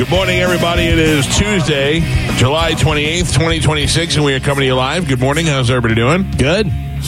Good morning, everybody. It is Tuesday, July 28th, 2026, and we are coming to you live. Good morning. How's everybody doing? Good.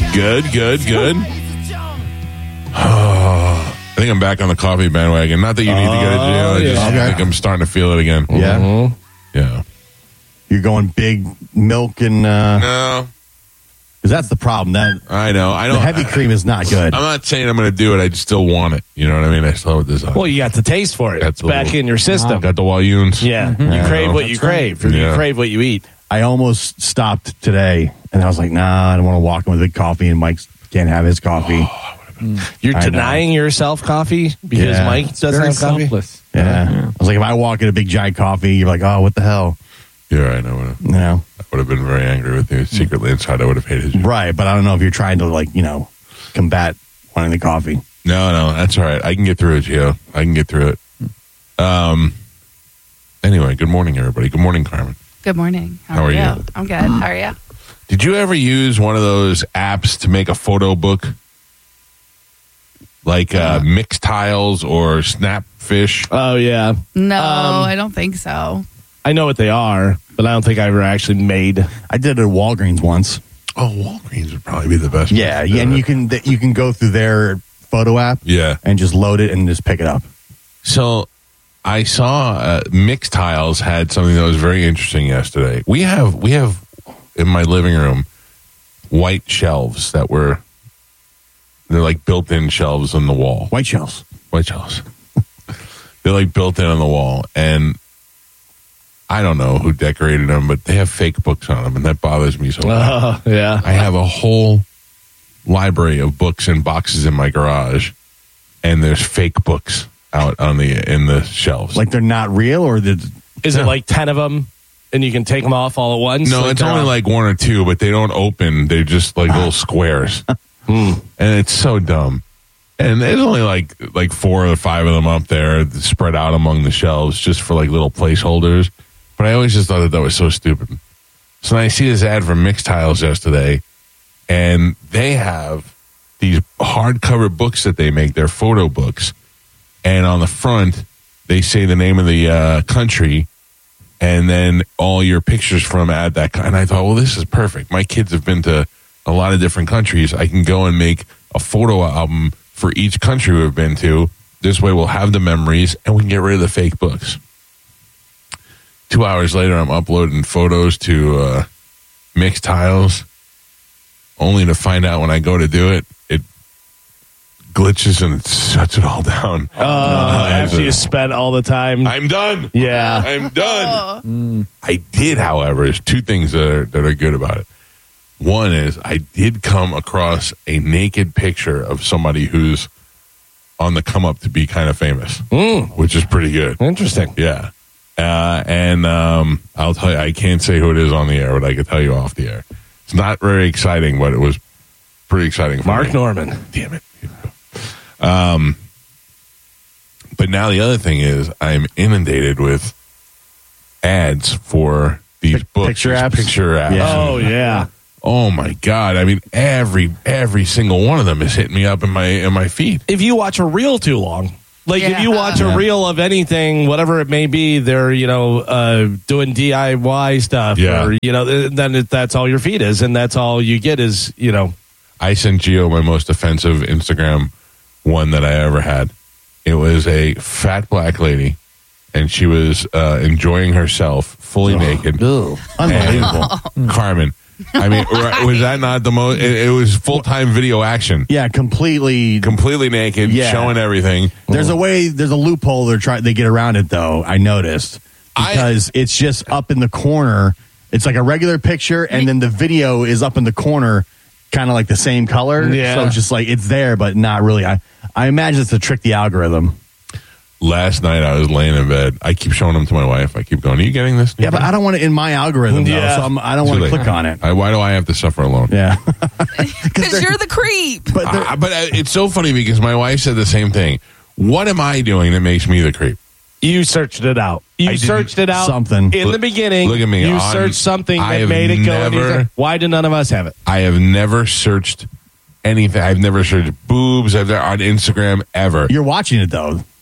I think I'm back on the coffee bandwagon. Not that you need to get it, I just think I'm starting to feel it again. Yeah. Yeah. You're going big milk and... No. Because that's the problem. I know. The heavy cream is not good. I'm not saying I'm going to do it. I just still want it. You know what I mean? I still have this. Well, you got the taste for it. It's back in your system. Got the Walloons. Yeah. You crave what you crave. Or you crave what you eat. I almost stopped today, and I was like, nah, I don't want to walk in with a big coffee, and Mike can't have his coffee. You're denying yourself coffee because Mike doesn't have coffee? Selfless. Yeah. I was like, if I walk in a big giant coffee, you're like, oh, what the hell? You're right. I would have been very angry with you. Secretly inside, I would have hated you. Right, but I don't know if you're trying to, combat wanting the coffee. No, that's all right. I can get through it, Gio. I can get through it. Anyway, good morning, everybody. Good morning, Carmen. Good morning. How are you? I'm good. How are you? Did you ever use one of those apps to make a photo book? Like Mixtiles or Snapfish? Oh, yeah. No, I don't think so. I know what they are, but I don't think I ever actually made. I did it at Walgreens once. Oh, Walgreens would probably be the best. Yeah, and you can go through their photo app. Yeah. And just load it and just pick it up. So I saw Mixtiles had something that was very interesting yesterday. We have in my living room white shelves they're like built-in shelves on the wall. White shelves. They're like built in on the wall, and I don't know who decorated them, but they have fake books on them, and that bothers me so much. Yeah. I have a whole library of books in boxes in my garage, and there's fake books out in the shelves. Like they're not real, or is it like 10 of them, and you can take them off all at once? No, it's only like one or two, but they don't open. They're just like little squares, and it's so dumb. And there's only like 4 or 5 of them up there spread out among the shelves, just for like little placeholders. But I always just thought that was so stupid. So I see this ad from Mixtiles yesterday, and they have these hardcover books that they make. They're photo books. And on the front, they say the name of the country, and then all your pictures from at that. And I thought, well, this is perfect. My kids have been to a lot of different countries. I can go and make a photo album for each country we've been to. This way we'll have the memories, and we can get rid of the fake books. 2 hours later, I'm uploading photos to Mixtiles, only to find out when I go to do it, it glitches and it shuts it all down. After you spent all the time. I'm done. Yeah. I'm done. I did, however, there's 2 things that are good about it. One is I did come across a naked picture of somebody who's on the come up to be kind of famous, which is pretty good. Interesting. Yeah. And I'll tell you, I can't say who it is on the air, but I can tell you off the air. It's not very exciting, but it was pretty exciting for Mark me. Norman. Damn it. But now the other thing is I'm inundated with ads for these books. Picture apps? Picture apps. Yeah. Oh, yeah. Oh, my God. I mean, every single one of them is hitting me up in my feed. If you watch a reel too long, if you watch a reel of anything, whatever it may be, they're, doing DIY stuff. Yeah. Or, then that's all your feed is, and that's all you get is, I sent Gio my most offensive Instagram one that I ever had. It was a fat black lady, and she was enjoying herself fully naked. Unbelievable. Carmen. I mean, was that not the most? It was full-time video action. Yeah, completely naked, showing everything. There's a loophole they get around it, though, I noticed. Because it's just up in the corner. It's like a regular picture, and then the video is up in the corner, kind of like the same color. Yeah. So it's just like it's there, but not really. I imagine it's to trick the algorithm. Last night I was laying in bed. I keep showing them to my wife. I keep going, are you getting this? Yeah, but I don't want it in my algorithm, though, so I don't want to click on it. Why do I have to suffer alone? Yeah. Because you're the creep. But it's so funny because my wife said the same thing. What am I doing that makes me the creep? You searched it out. You searched it out something. in the beginning. Look at me. You searched something that made it go. Why did none of us have it? I have never searched anything. I've never searched boobs on Instagram ever. You're watching it, though.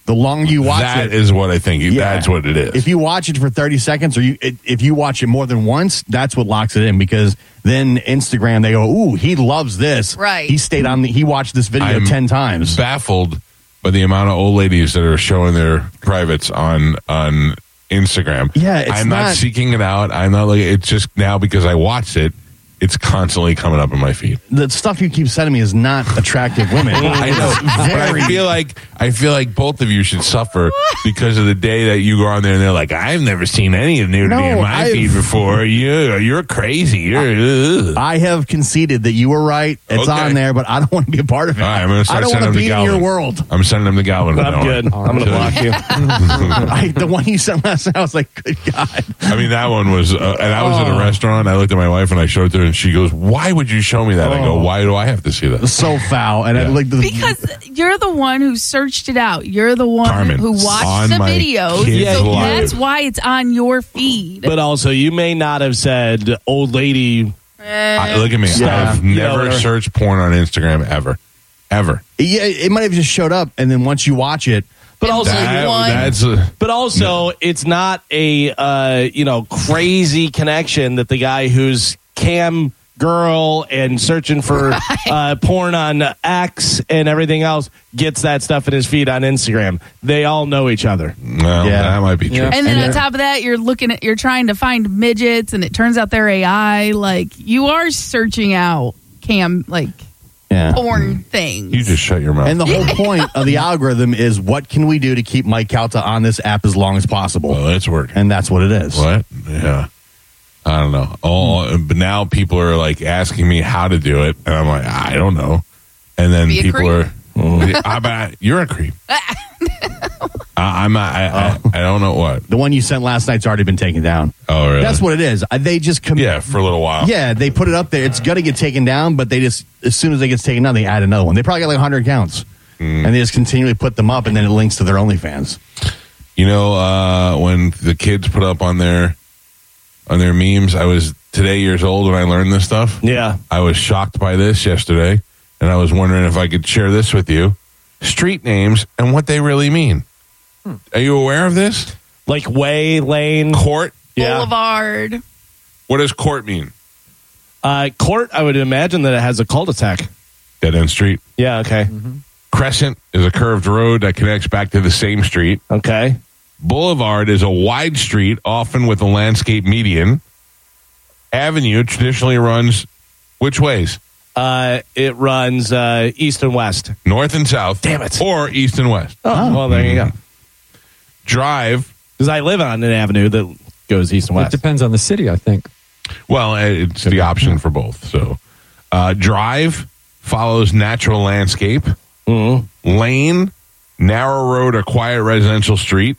The longer you watch That it, is what I think. That's what it is. If you watch it for 30 seconds or if you watch it more than once, that's what locks it in, because then Instagram, they go, ooh, he loves this. Right. He watched this video I'm 10 times. baffled by the amount of old ladies that are showing their privates on Instagram. Yeah, it's I'm not not seeking it out. I'm not like, it's just now because I watched it, it's constantly coming up in my feed. The stuff you keep sending me is not attractive women. I know, but I feel like both of you should suffer because of the day that you go on there and they're like, I've never seen any of nudity in my feed before. You're crazy. I have conceded that you were right. It's Okay. on there, but I don't want to be a part of it. All right, I'm gonna start I don't sending want to them be to in your Galvin. world. I'm sending them to Galvin. I'm good. I'm going to block you. The one you sent last night, I was like, good God. I mean, that one was, and I was at a restaurant. I looked at my wife and I showed it to her, and she goes, "Why would you show me that?" I go, "Why do I have to see that?" So foul. And I Yeah. like Because you're the one who searched it out. You're the one Carmen, who on watched the my videos. kids' So life. that's why it's on your feed. But also, you may not have said old lady. Look at me. Yeah. I've You never know, searched porn on Instagram ever. Yeah, it might have just showed up, and then once you watch it, But also, That's but also, it's not a crazy connection that the guy who's cam girl and searching for porn on X and everything else gets that stuff in his feed on Instagram. They all know each other. well, Yeah. that might be true. And then And on they're- top of that, you're trying to find midgets, and it turns out they're AI. Like, you are searching out porn things. You just shut your mouth. and the whole point of the algorithm is, what can we do to keep Mike Calta on this app as long as possible? well, it's working. And that's what it is. What? Yeah. I don't know. But now people are like asking me how to do it, and I'm like, I don't know. And then Be a people creep. are, you're a creep. I'm not. I don't know what. The one you sent last night's already been taken down. Oh, really? That's what it is. They just Yeah, for a little while. Yeah, they put it up there. It's going to get taken down, but they just, as soon as it gets taken down, they add another one. They probably got like 100 accounts. And they just continually put them up, and then it links to their OnlyFans. You know, when the kids put up on their memes, I was today years old when I learned this stuff. Yeah. I was shocked by this yesterday, and I was wondering if I could share this with you. Street names and what they really mean. Are you aware of this? Like way, lane, Court? Boulevard. What does court mean? court, I would imagine that it has a cul-de-sac. Dead end street. Yeah, okay. Crescent is a curved road that connects back to the same street. Okay. Boulevard is a wide street, often with a landscape median. Avenue traditionally runs which ways? It runs east and west. North and south. Damn it. Or east and west. Oh, well, there you go. Drive. Because I live on an avenue that goes east and It west. depends on the city, I think. Well, it's the option for both. So, drive follows natural landscape. Lane, narrow road or quiet residential street.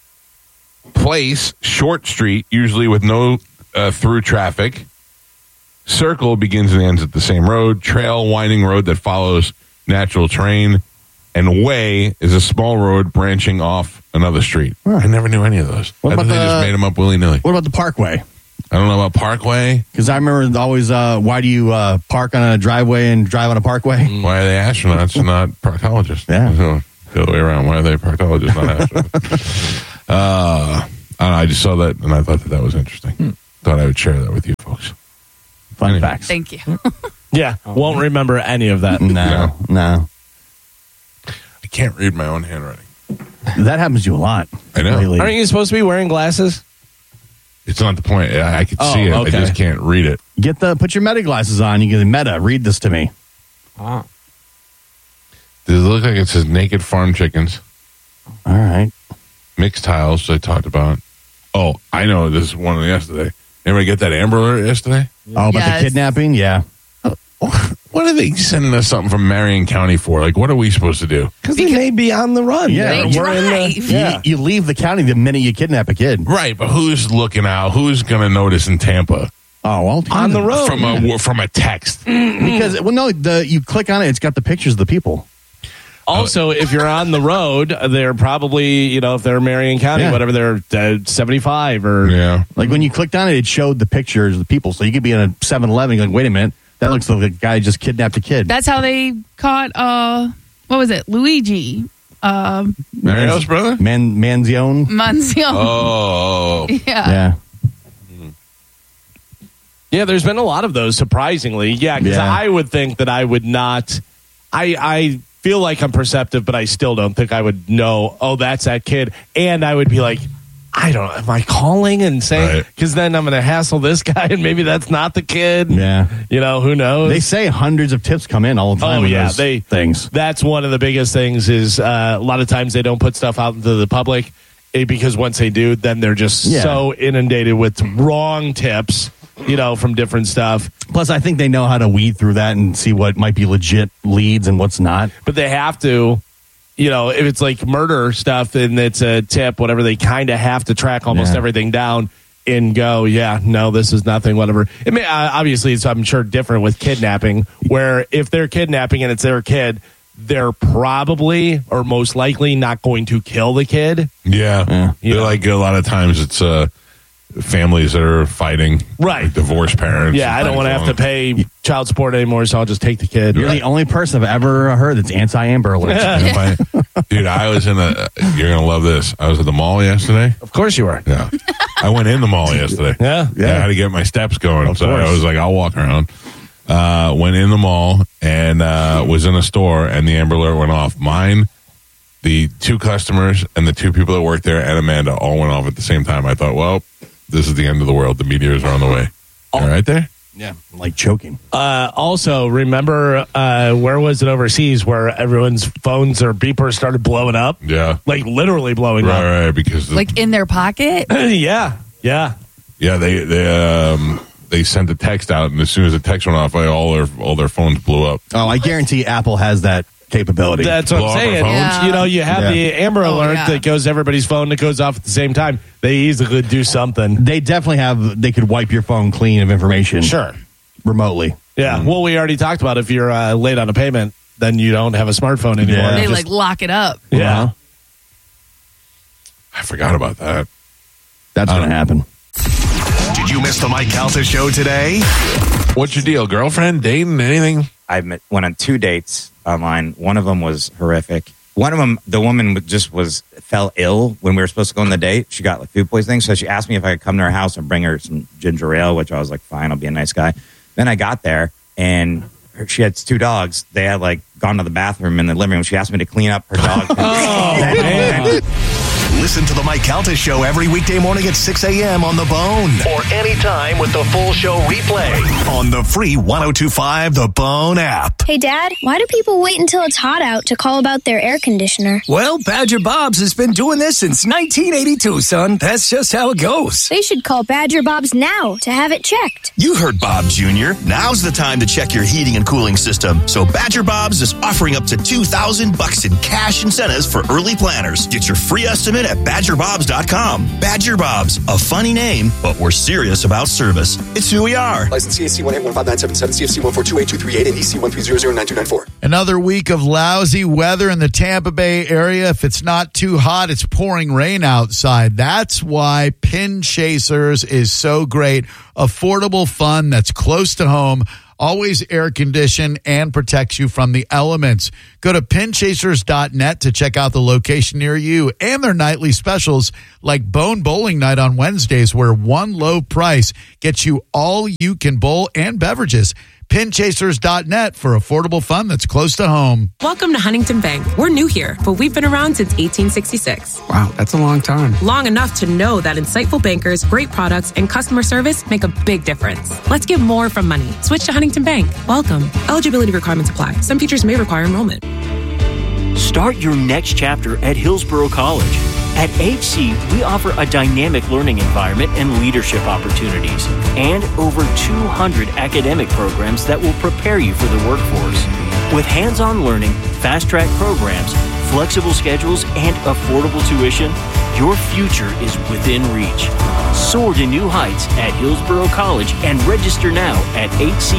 Place, short street, usually with no through traffic. Circle begins and ends at the same road. Trail, winding road that follows natural terrain. And way is a small road branching off another street. I never knew any of those. What I about think they just the- made them up willy-nilly. What about the Parkway? I don't know about Parkway. Because I remember always, why do you park on a driveway and drive on a parkway? Why are they astronauts and not proctologists? Yeah. So, the other way around. Why are they proctologists, not astronauts? I don't know, I just saw that and I thought that was interesting. Thought I would share that with you folks. Fun Anyway. facts. Thank you. Yeah, won't remember any of that. No. I can't read my own handwriting. That happens to you a lot. I know. lately. Aren't you supposed to be wearing glasses? It's not the point. I could Oh, see it. okay. I just can't read it. Put your Meta glasses on. You get Meta. Read this to me. Ah. Does it look like it says naked farm chickens? All right. Mixed tiles I talked about. Oh, I know. This is one yesterday. Anybody get that Amber Alert yesterday? Oh, about Yes. the kidnapping? Yeah. What are they sending us something from Marion County for? Like, what are we supposed to do? Because they may be on the run. Yeah, They We're in drive. Yeah. You leave the county the minute you kidnap a kid. Right, but who's looking out? Who's going to notice in Tampa? Oh, well. On the road. From a text. Because, you click on it, it's got the pictures of the people. Also, if you're on the road, they're probably, if they're Marion County, Yeah. whatever, they're 75 or... Yeah. Like when you clicked on it, it showed the pictures of the people. So you could be in a 7-Eleven going, wait a minute, that looks like a guy just kidnapped a kid. That's how they caught, what was it? Luigi Mario's brother? Manzione. Manzione. Oh. Yeah. Yeah, there's been a lot of those, surprisingly. Yeah, because I would think that I would not. I feel like I'm perceptive, but I still don't think I would know, oh, that's that kid. And I would be like, I don't know, am I calling and saying? Because then I'm going to hassle this guy, and maybe that's not the kid. Yeah. You know, who knows? They say hundreds of tips come in all the time. Oh, yeah. Things. That's one of the biggest things is a lot of times they don't put stuff out into the public because once they do, then they're just so inundated with wrong tips. You know, from different stuff. Plus, I think they know how to weed through that and see what might be legit leads and what's not. But they have to, you know, if it's like murder stuff and it's a tip, whatever, they kind of have to track almost everything down and go, no, this is nothing, whatever. It may, obviously, it's, I'm sure, different with kidnapping, where if they're kidnapping and it's their kid, they're probably or most likely not going to kill the kid. Yeah. They're like a lot of times it's families that are fighting, like divorced parents. Yeah, I don't want to have to pay child support anymore, so I'll just take the kid. You're the only person I've ever heard that's anti-Amber Alert. Dude, I was you're going to love this. I was at the mall yesterday. Of course you were. Yeah. I went in the mall yesterday. Yeah. I had to get my steps going. So I was like, I'll walk around. Went in the mall and was in a store, and the Amber Alert went off. Mine, the 2 customers, and the 2 people that worked there, and Amanda all went off at the same time. I thought, well, this is the end of the world. The meteors are on the way. All right there? Yeah, like choking. Also, remember, where was it overseas where everyone's phones or beepers started blowing up? Yeah. Like literally blowing up. Right, because... Like in their pocket? Yeah. Yeah, they sent a text out, and as soon as the text went off, all their phones blew up. Oh, I guarantee Apple has that capability. That's what I'm saying. Yeah. You know, you have the Amber Alert that goes everybody's phone that goes off at the same time. They easily could do something. They definitely they could wipe your phone clean of information. Sure. Remotely. Yeah. Well, we already talked about if you're late on a payment, then you don't have a smartphone anymore. Yeah. They lock it up. Yeah. I forgot about that. That's going to happen. Did you miss the Mike Calta show today? What's your deal? Girlfriend? Dating? Anything? I went on 2 dates online. One of them was horrific. One of them, the woman fell ill when we were supposed to go on the date. She got food poisoning, so she asked me if I could come to her house and bring her some ginger ale, which I was like, fine, I'll be a nice guy. Then I got there, and she had 2 dogs. They had gone to the bathroom in the living room. She asked me to clean up her dog. Man. Listen to the Mike Calta show every weekday morning at 6 a.m. on The Bone. Or anytime with the full show replay on the free 102.5 The Bone app. Hey, Dad, why do people wait until it's hot out to call about their air conditioner? Well, Badger Bob's has been doing this since 1982, son. That's just how it goes. They should call Badger Bob's now to have it checked. You heard Bob Jr. Now's the time to check your heating and cooling system. So Badger Bob's is offering up to $2,000 in cash incentives for early planners. Get your free estimate at BadgerBobs.com. Badger Bob's, a funny name, but we're serious about service. It's who we are. License CAC 1815977, CFC 1428238, and EC 130099294. Another week of lousy weather in the Tampa Bay area. If it's not too hot, it's pouring rain outside. That's why Pin Chasers is so great. Affordable fun that's close to home. Always air conditioned and protects you from the elements. Go to pinchasers.net to check out the location near you and their nightly specials like Bone Bowling Night on Wednesdays, where one low price gets you all you can bowl and beverages. Pinchasers.net for affordable fun that's close to home. Welcome to Huntington Bank. We're new here, but we've been around since 1866. Wow, that's a long time. Long enough to know that insightful bankers, great products, and customer service make a big difference. Let's get more from money. Switch to Huntington Bank. Welcome. Eligibility requirements apply. Some features may require enrollment. Start your next chapter at Hillsborough College. At HC, we offer a dynamic learning environment and leadership opportunities, and over 200 academic programs that will prepare you for the workforce. With hands-on learning, fast-track programs, flexible schedules, and affordable tuition, your future is within reach. Soar to new heights at Hillsborough College and register now at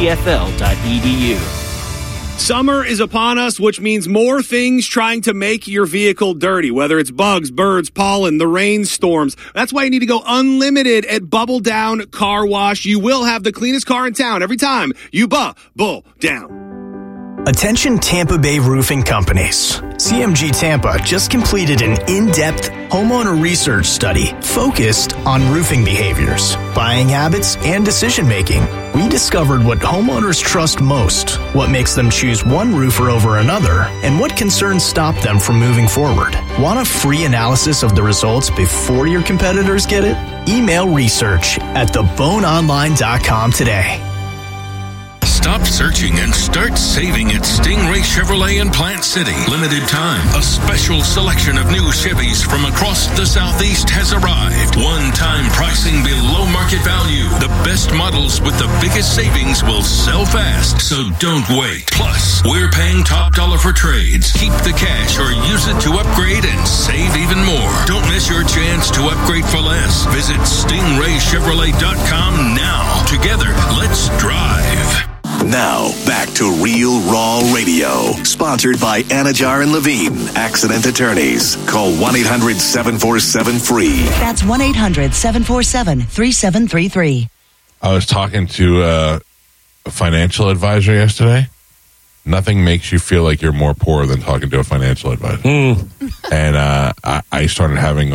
hcfl.edu. Summer is upon us, which means more things trying to make your vehicle dirty, whether it's bugs, birds, pollen, the rainstorms. That's why you need to go unlimited at Bubble Down Car Wash. You will have the cleanest car in town every time you bubble down. Attention Tampa Bay roofing companies. CMG Tampa just completed an in-depth homeowner research study focused on roofing behaviors, buying habits, and decision-making. We discovered what homeowners trust most, what makes them choose one roofer over another, and what concerns stop them from moving forward. Want a free analysis of the results before your competitors get it? Email research at theboneonline.com today. Stop searching and start saving at Stingray Chevrolet in Plant City. Limited time. A special selection of new Chevys from across the Southeast has arrived. One-time pricing below market value. The best models with the biggest savings will sell fast, so don't wait. Plus, we're paying top dollar for trades. Keep the cash or use it to upgrade and save even more. Don't miss your chance to upgrade for less. Visit StingrayChevrolet.com now. Together, let's drive. Now, back to Real Raw Radio. Sponsored by Anajar and Levine, accident attorneys. Call 1-800-747-FREE. That's 1-800-747-3733. I was talking to a financial advisor yesterday. Nothing makes you feel like you're more poor than talking to a financial advisor. And I started having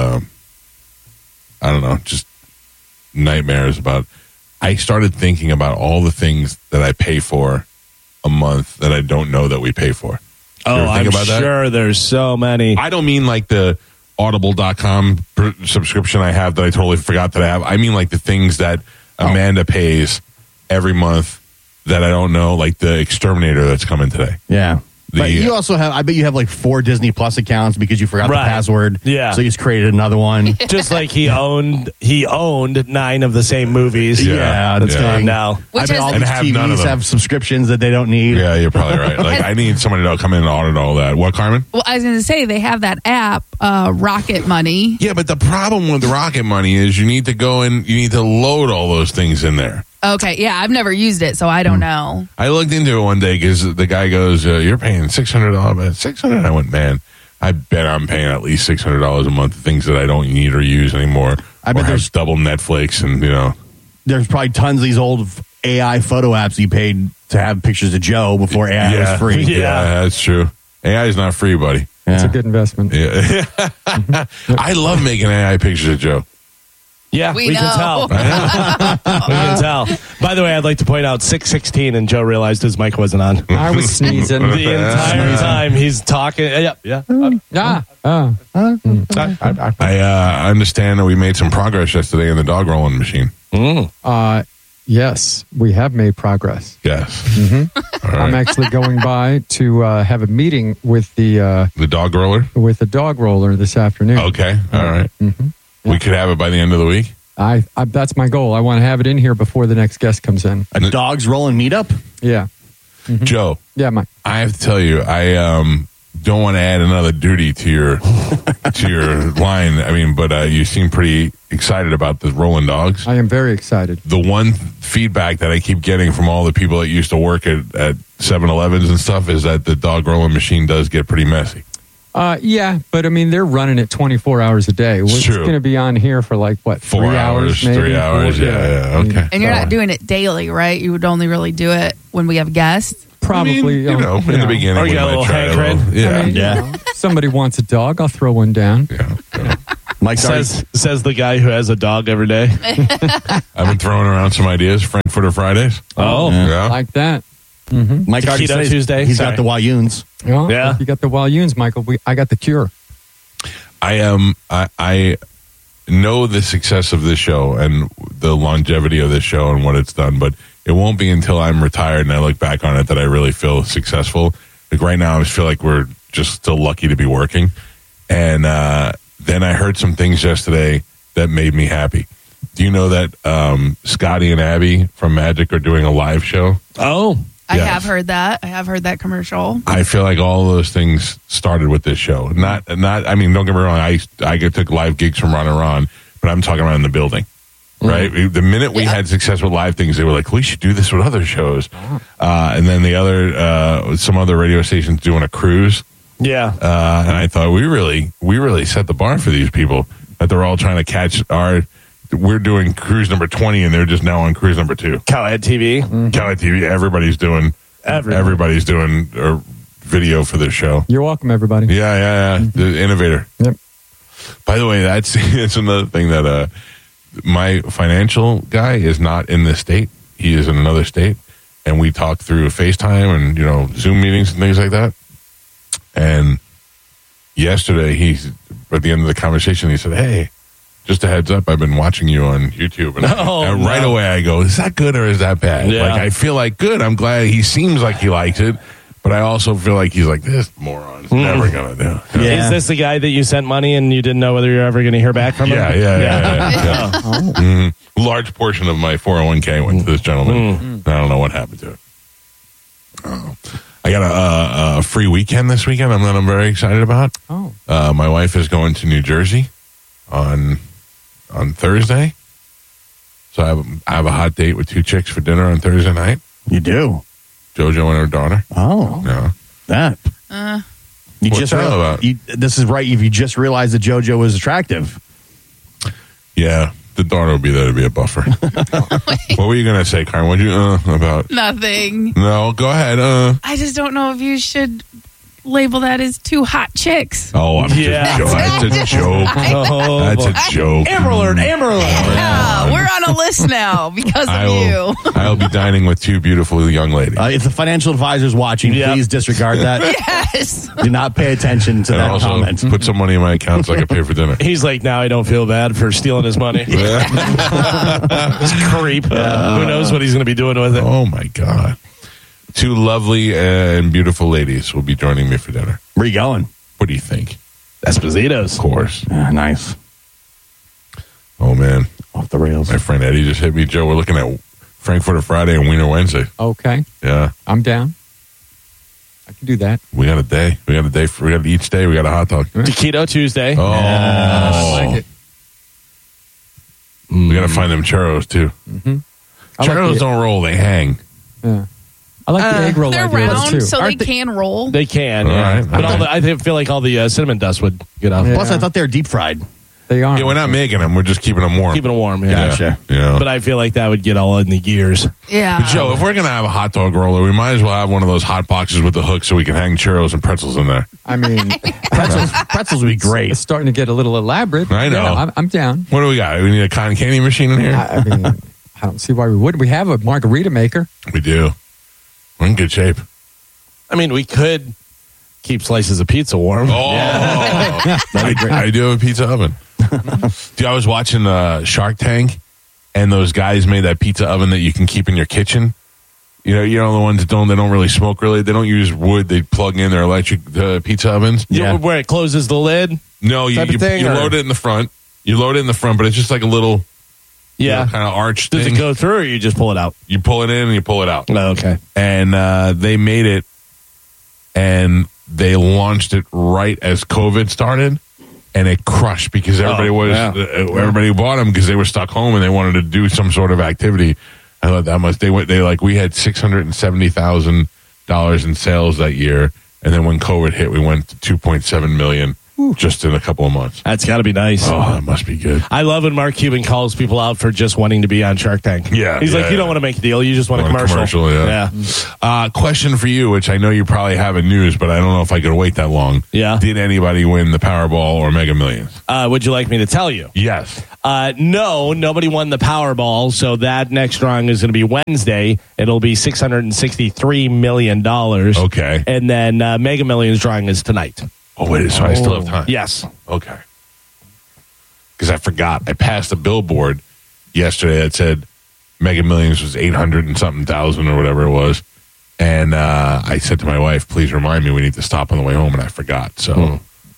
just nightmares about... I started thinking about all the things that I pay for a month that I don't know that we pay for. Oh, I'm sure there's so many. I don't mean like the Audible.com subscription I have that I totally forgot that I have. I mean like the things that Amanda pays every month that I don't know, like the Exterminator that's coming today. Yeah. But you also have, I bet you have like 4 Disney Plus accounts because you forgot the password. Yeah. So you just created another one. Just like he owned 9 of the same movies. Yeah. That's gone now. I bet all these have TVs none of them. have subscriptions that they don't need. Yeah, you're probably right. Like I need somebody to come in and audit all that. What, Carmen? Well, I was going to say they have that app, Rocket Money. Yeah, but the problem with Rocket Money is you need to go and you need to load all those things in there. Okay, yeah, I've never used it, so I don't know. I looked into it one day because the guy goes, "You're paying $600." $600. I went, man, I bet I'm paying at least $600 a month for things that I don't need or use anymore. I bet there's double Netflix, and there's probably tons of these old AI photo apps you paid to have pictures of Joe before AI was free. Yeah, that's true. AI is not free, buddy. It's a good investment. Yeah. I love making AI pictures of Joe. Yeah, we know. can tell. We can tell. By the way, I'd like to point out 6:16, and Joe realized his mic wasn't on. I was sneezing the entire time. He's talking. I understand that we made some progress yesterday in the dog rolling machine. Yes, we have made progress. Yes. Mm-hmm. Right. I'm actually going by to have a meeting with the dog roller? With the dog roller this afternoon. Okay. All right. Mm-hmm. We could have it by the end of the week. I that's my goal. I want to have it in here before the next guest comes in. A dogs rolling meetup? Yeah. Mm-hmm. Joe. Yeah, Mike. I have to tell you, I don't want to add another duty to your line. I mean, but you seem pretty excited about the rolling dogs. I am very excited. The one feedback that I keep getting from all the people that used to work at 7-Elevens and stuff is that the dog rolling machine does get pretty messy. Yeah, but I mean, they're running it 24 hours a day. We're just going to be on here for like, what, 4 hours, maybe? 3 hours, yeah, okay. And you're not doing it daily, right? You would only really do it when we have guests? Probably. In the beginning, Or we you got a might little try a hankering. little. Yeah. I mean, you know, somebody wants a dog, I'll throw one down. Yeah. Mike says the guy who has a dog every day. I've been throwing around some ideas. Frankfurter Fridays. Oh, yeah. Like that. Mm-hmm. Mike already Taquito says Tuesday. he's got the Walloons. Well, Yeah. if you got the Walloons, Michael. I got the cure. I know the success of this show and the longevity of this show and what it's done, but it won't be until I'm retired and I look back on it that I really feel successful. Like right now, I just feel like we're just still lucky to be working. And then I heard some things yesterday that made me happy. Do you know that Scotty and Abby from Magic are doing a live show? Oh, I have heard that. I have heard that commercial. I feel like all of those things started with this show. Not. I mean, don't get me wrong. I took live gigs from Ron and Ron, but I'm talking about in the building, right? The minute we had success with live things, they were like, we should do this with other shows. And then the other, some other radio stations doing a cruise. Yeah. And I thought we really set the bar for these people that they're all trying to catch we're doing cruise number 20 and they're just now on cruise number 2. Cowhead TV. Cowhead TV. Everybody's doing video for this show. You're welcome, everybody. Yeah. The innovator. Yep. By the way, that's another thing that my financial guy is not in this state. He is in another state, and we talk through FaceTime and Zoom meetings and things like that. And yesterday, at the end of the conversation, he said, "Hey, just a heads up, I've been watching you on YouTube." And right away, I go, "Is that good or is that bad?" Yeah. Like, I feel like good. I'm glad he seems like he likes it, but I also feel like he's like, this moron's never gonna do. Is this the guy that you sent money and you didn't know whether you're ever going to hear back from him? Yeah. Large portion of my 401k went to this gentleman. I don't know what happened to it. I got a free weekend this weekend that I'm very excited about. My wife is going to New Jersey on Thursday. So I have a hot date with 2 chicks for dinner on Thursday night. You do? JoJo and her daughter. Oh. Yeah. That. You What's just that about? This is right. If you just realized that JoJo was attractive. Yeah. The daughter will be there to be a buffer. What were you going to say, Karen? What you about? Nothing. No, go ahead. I just don't know if you should label that as 2 hot chicks. Oh, I'm just that's a joke. That's a joke. Amber Alert. Yeah, we're on a list now because of you. I'll be dining with 2 beautiful young ladies. If the financial advisor's watching, please disregard that. Yes. Do not pay attention to And that also comment. put some money in my account so I can pay for dinner. He's like, now I don't feel bad for stealing his money. This creep. Who knows what he's going to be doing with it? Oh, my God. 2 lovely and beautiful ladies will be joining me for dinner. Where you going? What do you think? Esposito's. Of course. Nice. Oh, man. Off the rails. My friend Eddie just hit me. Joe, we're looking at Frankfurter Friday and Wiener Wednesday. Okay. Yeah. I'm down. I can do that. We got a day. We got each day. We got a hot dog. Taquito Tuesday. Oh. I like it. We got to find them churros, too. Mm-hmm. Churros don't roll. They hang. Yeah. I like the egg roll They're idea round, too. so they can roll. They can, All yeah. right. But I feel like all the cinnamon dust would get off. Yeah. Plus, I thought they were deep fried. They are. Yeah, we're not making them. We're just keeping them warm. Keeping it warm, yeah. Gotcha. Yeah. But I feel like that would get all in the gears. Yeah. But Joe, if we're going to have a hot dog roller, we might as well have one of those hot boxes with the hook so we can hang churros and pretzels in there. I mean, pretzels would be great. It's starting to get a little elaborate. I know. Yeah, I'm down. What do we got? We need a cotton candy machine in here? I mean, I don't see why we wouldn't. We have a margarita maker. We do. We're in good shape. I mean, we could keep slices of pizza warm. Oh, I do have a pizza oven. Dude, I was watching Shark Tank, and those guys made that pizza oven that you can keep in your kitchen. You know the ones that don't really smoke really. They don't use wood. They plug in their electric pizza ovens. Yeah, where it closes the lid. No, you load it in the front. You load it in the front, but it's just like a little, kind of arch Does thing. it go through, or you just pull it out? You pull it in and you pull it out. Oh, okay. And they made it, and they launched it right as COVID started, and it crushed because everybody everybody bought them because they were stuck home and they wanted to do some sort of activity. I thought that much. We had $670,000 in sales that year, and then when COVID hit, we went to 2.7 million. Just in a couple of months. That's got to be nice. Oh, that must be good. I love when Mark Cuban calls people out for just wanting to be on Shark Tank. Yeah. He's like, you don't want to make a deal. You just want a commercial. Yeah. Question for you, which I know you probably have in news, but I don't know if I could wait that long. Yeah. Did anybody win the Powerball or Mega Millions? Would you like me to tell you? Yes. No, nobody won the Powerball, so that next drawing is going to be Wednesday. It'll be $663 million. Okay. And then Mega Millions drawing is tonight. Oh, wait, so I still have time. Yes. Okay. Because I forgot. I passed a billboard yesterday that said Mega Millions was 800 and something thousand or whatever it was. And I said to my wife, please remind me we need to stop on the way home, and I forgot. So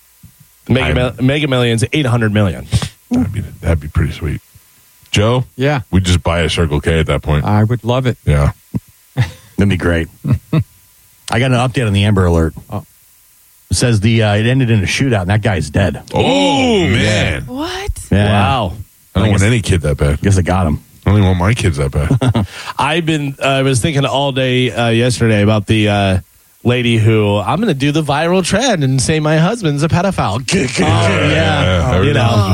Mega Millions, 800 million. That'd be pretty sweet. Joe? Yeah. We'd just buy a Circle K at that point. I would love it. Yeah. That'd be great. I got an update on the Amber Alert. It says it ended in a shootout, and that guy's dead. Oh, man. What? Yeah. Wow. I don't want any kid that bad. Guess I got him. I don't even want my kids that bad. I was thinking all day yesterday about the lady who I'm going to do the viral trend and say my husband's a pedophile. Yeah. You know.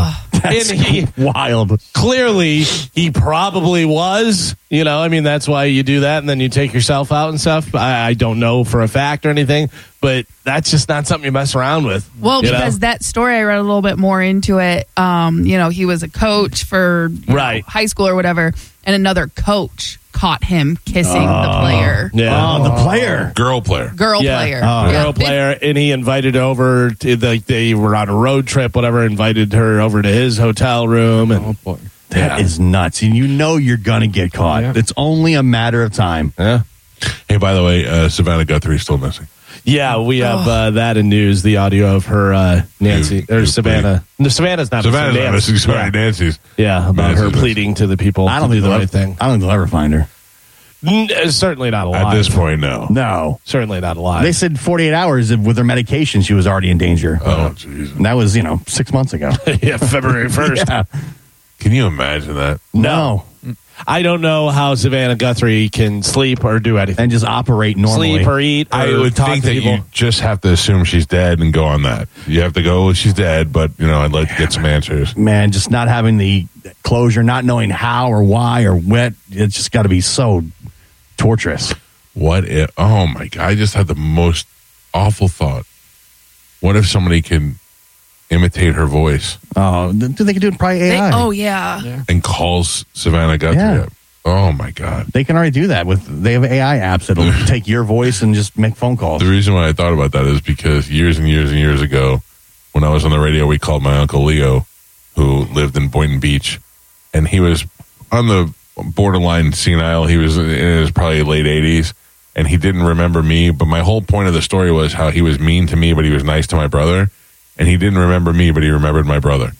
And wild. Clearly, he probably was. You know, I mean, that's why you do that, and then you take yourself out and stuff. I don't know for a fact or anything, but that's just not something you mess around with. Well, because that story, I read a little bit more into it. You know, he was a coach for high school or whatever, and another coach caught him kissing the player. Yeah. Oh, the player. Girl player. Girl player. Girl player. And he invited her over to they were on a road trip, whatever, invited her over to his hotel room. And, oh, boy. That is nuts. And you know you're going to get caught. Yeah. It's only a matter of time. Yeah. Hey, by the way, Savannah Guthrie is still missing. Yeah, we have that in news, the audio of her, Nancy, or Savannah. No, Savannah's not missing. Sorry, Nancy's. Yeah, about her pleading to the people I don't to think do the they'll right thing. I don't think they'll ever find her. Certainly not alive. At this point, no. No. Certainly not alive. They said 48 hours with her medication, she was already in danger. Oh, jeez. And that was, 6 months ago. Yeah, February 1st. Yeah. Can you imagine that? No. I don't know how Savannah Guthrie can sleep or do anything. And just operate normally. Sleep or eat or I would talk think to that people. you just have to assume she's dead and go on that. You have to go, she's dead, but, I'd like to get some answers. Man, just not having the closure, not knowing how or why or what, it's just got to be so torturous. What if, oh my God, I just had the most awful thought. What if somebody can imitate her voice? Oh, they can do it probably AI. Yeah. And calls Savannah Guthrie up. Oh my God. They can already do that they have AI apps that'll take your voice and just make phone calls. The reason why I thought about that is because years and years and years ago, when I was on the radio, we called my Uncle Leo, who lived in Boynton Beach, and he was on the borderline senile. He was in his probably late 80s, and he didn't remember me. But my whole point of the story was how he was mean to me, but he was nice to my brother. And he didn't remember me, but he remembered my brother.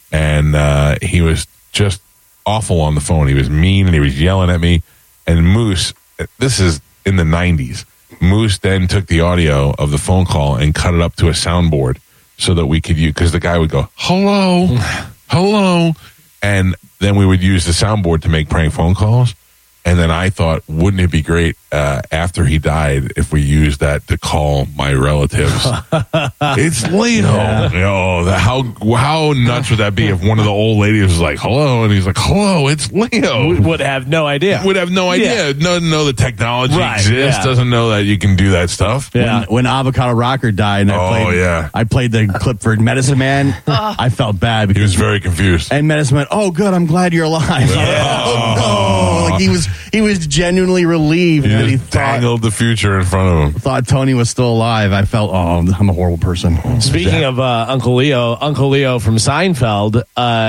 And he was just awful on the phone. He was mean, and he was yelling at me. And Moose, this is in the 90s, Moose then took the audio of the phone call and cut it up to a soundboard so that we could use, because the guy would go, hello, hello. And then we would use the soundboard to make prank phone calls. And then I thought, wouldn't it be great after he died if we used that to call my relatives? It's Leo. Yeah. How nuts would that be if one of the old ladies was like, hello, and he's like, hello, it's Leo. Would have no idea. Would have no idea. Doesn't know the technology exists. Yeah. Doesn't know that you can do that stuff. Yeah. When Avocado Rocker died, and I played the clip for Medicine Man. I felt bad because he was very confused. And Medicine Man, oh good, I'm glad you're alive. Yeah. Oh, no. Like he was genuinely relieved that he dangled the future in front of him. Thought Tony was still alive. I felt, I'm a horrible person. Speaking of Uncle Leo from Seinfeld,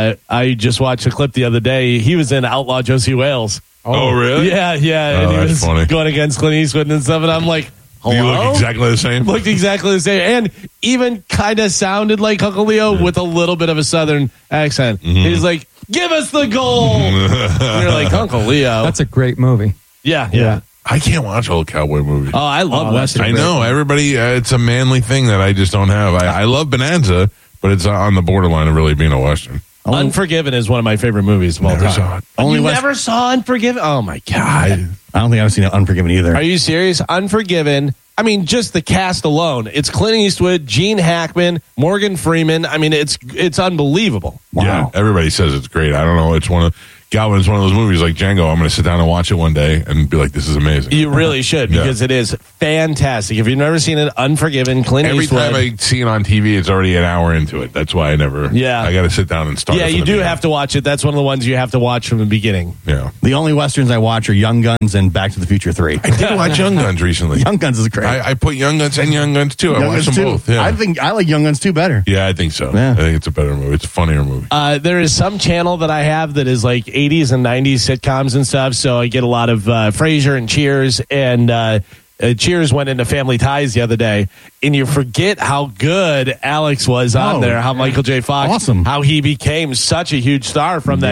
I just watched a clip the other day. He was in Outlaw Josie Wales. Oh, really? Yeah. Oh, and he was funny. going against Clint Eastwood and stuff, and I'm like, hello? You look exactly the same. Looked exactly the same, and even kind of sounded like Uncle Leo with a little bit of a Southern accent. Mm-hmm. He's like, give us the goal. And you're like, Uncle Leo. That's a great movie. Yeah. I can't watch old cowboy movies. Oh, I love Western. I know. Everybody, it's a manly thing that I just don't have. I love Bonanza, but it's on the borderline of really being a Western. Unforgiven is one of my favorite movies of all time. Saw it. You never saw Unforgiven? Oh, my God. I don't think I've seen Unforgiven either. Are you serious? Unforgiven. I mean, just the cast alone. It's Clint Eastwood, Gene Hackman, Morgan Freeman. I mean, it's unbelievable. Wow. Yeah, everybody says it's great. I don't know. It's one of those movies like Django. I'm going to sit down and watch it one day and be like, this is amazing. You really should, because it is fantastic. If you've never seen it, Unforgiven, Clint Eastwood. Every time I see it on TV, it's already an hour into it. That's why I never. Yeah. I got to sit down and start. Yeah, you do have to watch it. That's one of the ones you have to watch from the beginning. Yeah. The only Westerns I watch are Young Guns and Back to the Future 3. I did watch Young Guns recently. Young Guns is great. I put Young Guns and Young Guns 2. I watched them both. Yeah. I think I like Young Guns 2 better. Yeah, I think so. Yeah. I think it's a better movie. It's a funnier movie. There is some channel that I have that is like 80s and 90s sitcoms and stuff. So I get a lot of Frasier and Cheers. And Cheers went into Family Ties the other day. And you forget how good Alex was on there. How Michael J. Fox, awesome. how he became such a huge star from that